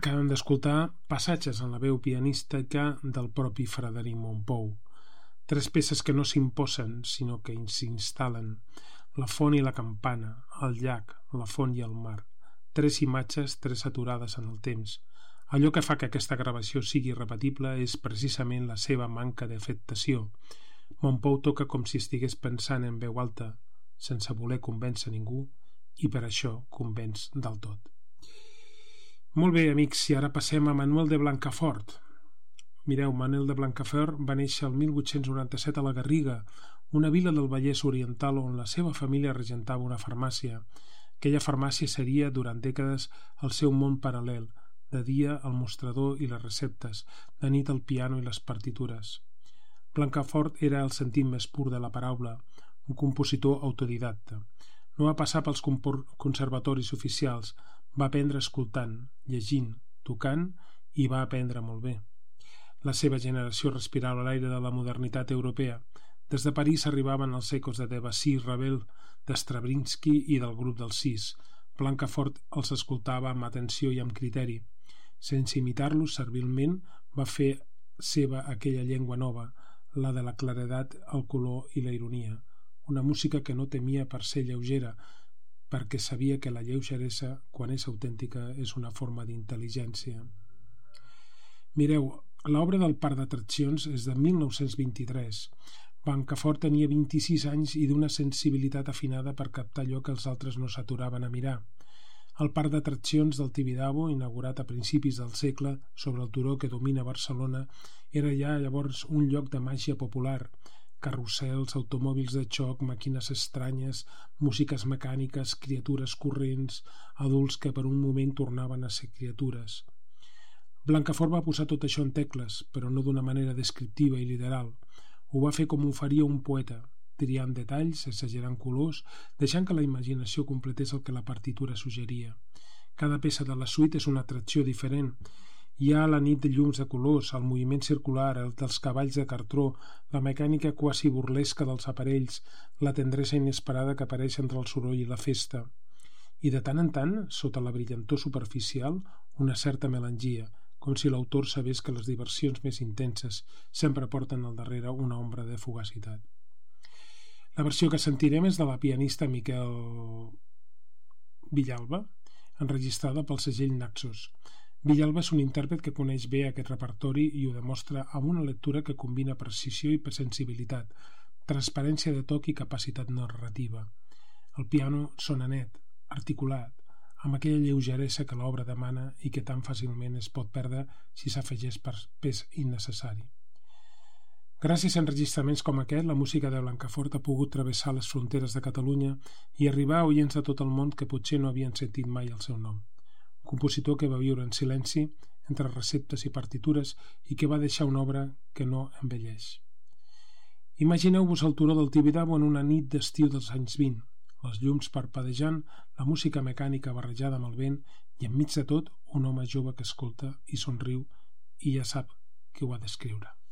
Acabem d'escoltar passatges en la veu pianística del propi Frederic Mompou. 3 peces que no s'imposen, sinó que s'instal·len. La font i la campana, el llac, la font i el mar. 3 imatges, 3 aturades en el temps. Allò que fa que aquesta gravació sigui repetible és precisament la seva manca d'afectació. Mompou toca com si estigués pensant en veu alta, sense voler convèncer ningú, i per això convenç del tot. Molt bé, amics, i ara passem a Manuel de Blancafort. Mireu, Manuel de Blancafort va néixer el 1897 a la Garriga, una vila del Vallès Oriental on la seva família regentava una farmàcia. Aquella farmàcia seria, durant dècades, el seu món paral·lel, de dia el mostrador i les receptes, de nit el piano i les partitures. Blancafort era el sentit més pur de la paraula, un compositor autodidacta. No va passar pels conservatoris oficials, va aprendre escoltant, llegint, tocant i va aprendre molt bé. La seva generació respirava l'aire de la modernitat europea. Des de París arribaven els ecos de Debussy, Ravel, de Stravinsky i del grup dels 6. Blancafort els escoltava amb atenció i amb criteri. Sense imitar-los servilment, va fer seva aquella llengua nova, la de la claredat, el color i la ironia. Una música que no temia per ser lleugera, perquè sabia que la lleugeresa, quan és autèntica, és una forma d'intel·ligència. Mireu, l'obra del Parc d'Atraccions és de 1923. Blancafort tenia 26 anys i d'una sensibilitat afinada per captar allò que els altres no s'aturaven a mirar. El Parc d'Atraccions del Tibidabo, inaugurat a principis del segle sobre el turó que domina Barcelona, era ja llavors un lloc de màgia popular. Carrusels, automòbils de xoc, màquines estranyes, músiques mecàniques, criatures corrents, adults que per un moment tornaven a ser criatures. Blancafort va posar tot això en tecles, però no d'una manera descriptiva i literal. Ho va fer com ho faria un poeta, triant detalls, exagerant colors, deixant que la imaginació completés el que la partitura suggeria. Cada peça de la suite és una atracció diferent. Hi ha la nit de llums de colors, el moviment circular, el dels cavalls de cartró, la mecànica quasi burlesca dels aparells, la tendresa inesperada que apareix entre el soroll i la festa. I de tant en tant, sota la brillantor superficial, una certa melangia, com si l'autor sabés que les diversions més intenses sempre porten al darrere una ombra de fugacitat. La versió que sentirem és de la pianista Miquel Villalba, enregistrada pel segell Naxos. Villalba és un intèrpret que coneix bé aquest repertori i ho demostra amb una lectura que combina precisió i sensibilitat, transparència de toc i capacitat narrativa. El piano sona net, articulat, amb aquella lleugeresa que l'obra demana i que tan fàcilment es pot perdre si s'afegeix per pes innecessari. Gràcies a enregistraments com aquest, la música de Blancafort ha pogut travessar les fronteres de Catalunya i arribar a oients de tot el món que potser no havien sentit mai el seu nom. Compositor que va viure en silenci entre receptes i partitures i que va deixar una obra que no envelleix. Imagineu-vos el turó del Tibidabo en una nit d'estiu dels anys 20, les llums parpadejant, la música mecànica barrejada amb el vent i enmig de tot un home jove que escolta i somriu i ja sap qui ho ha d'escriure.